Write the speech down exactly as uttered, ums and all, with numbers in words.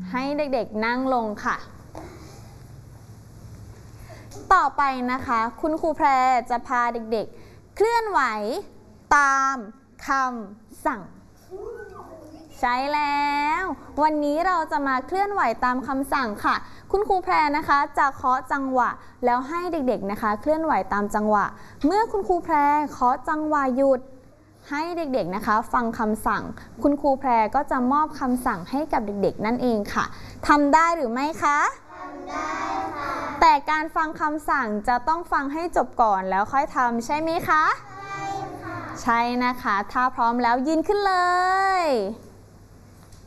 ให้เด็กๆนั่งลงค่ะต่อไปนะคะคุณครูแพรจะพาเด็กๆเคลื่อนไหวตามคำสั่งใช่แล้ววันนี้เราจะมาเคลื่อนไหวตามคำสั่งค่ะคุณครูแพรนะคะจะเคาะจังหวะแล้วให้เด็กๆนะคะเคลื่อนไหวตามจังหวะเมื่อคุณครูแพรเคาะจังหวะหยุดให้เด็กๆนะคะฟังคำสั่งคุณครูแพรก็จะมอบคำสั่งให้กับเด็กๆนั่นเองค่ะทำได้หรือไม่คะทำได้ค่ะแต่การฟังคำสั่งจะต้องฟังให้จบก่อนแล้วค่อยทำใช่ไหมคะใช่ค่ะใช่นะคะถ้าพร้อมแล้วยืนขึ้นเลย